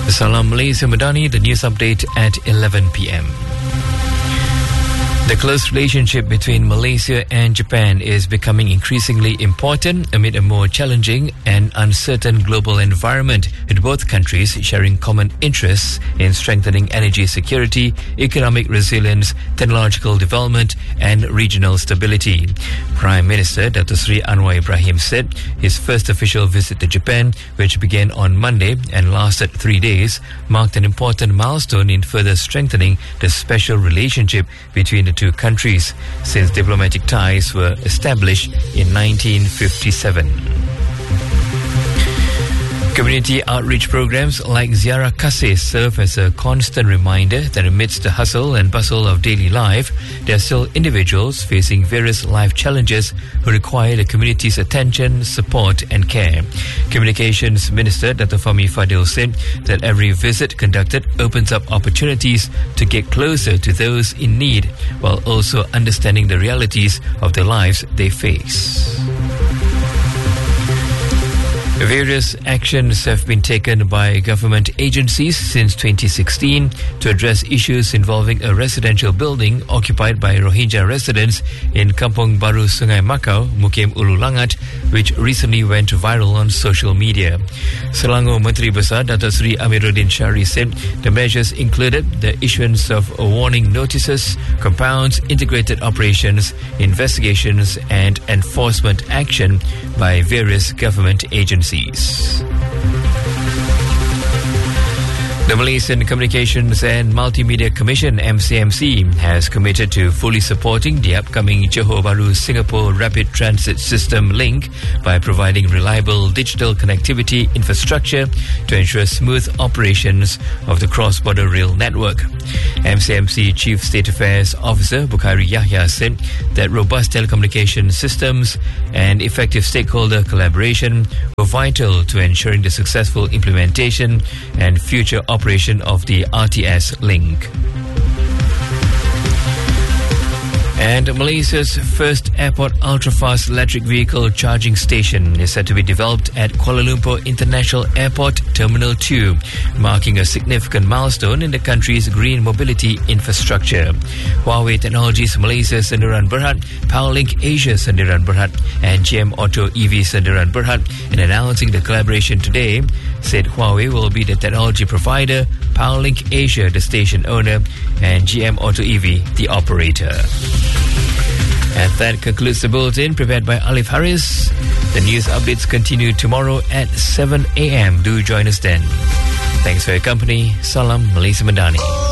Salam Malaysia Madani, the news update at 11 p.m. The close relationship between Malaysia and Japan is becoming increasingly important amid a more challenging and uncertain global environment, with both countries sharing common interests in strengthening energy security, economic resilience, technological development and regional stability. Prime Minister Dr. Sri Anwar Ibrahim said his first official visit to Japan, which began on Monday and lasted 3 days, marked an important milestone in further strengthening the special relationship between the two countries since diplomatic ties were established in 1957. Community outreach programs like Ziarah Kasih serve as a constant reminder that amidst the hustle and bustle of daily life, there are still individuals facing various life challenges who require the community's attention, support and care. Communications Minister Dr. Fahmi Fadil said that every visit conducted opens up opportunities to get closer to those in need, while also understanding the realities of the lives they face. Various actions have been taken by government agencies since 2016 to address issues involving a residential building occupied by Rohingya residents in Kampung Baru Sungai Makau, Mukim Ulu Langat, which recently went viral on social media. Selangor Menteri Besar Dato' Sri Amiruddin Syari said the measures included the issuance of warning notices, compounds, integrated operations, investigations and enforcement action by various government agencies. The Malaysian Communications and Multimedia Commission (MCMC) has committed to fully supporting the upcoming Johor Bahru Singapore Rapid Transit System link by providing reliable digital connectivity infrastructure to ensure smooth operations of the cross-border rail network. MCMC Chief State Affairs Officer Bukhairi Yahya said that robust telecommunication systems and effective stakeholder collaboration were vital to ensuring the successful implementation and future operation of the RTS link. And Malaysia's first airport ultra-fast electric vehicle charging station is set to be developed at Kuala Lumpur International Airport Terminal 2, marking a significant milestone in the country's green mobility infrastructure. Huawei Technologies Malaysia Sendiran Berhad, Powerlink Asia Sendiran Berhad and GM Auto EV Sendiran Berhad, in announcing the collaboration today, said Huawei will be the technology provider, Powerlink Asia the station owner and GM Auto EV the operator. And that concludes the bulletin prepared by Alif Haris. The news updates continue tomorrow at 7 a.m. Do join us then. Thanks for your company. Salam Malaysia Madani.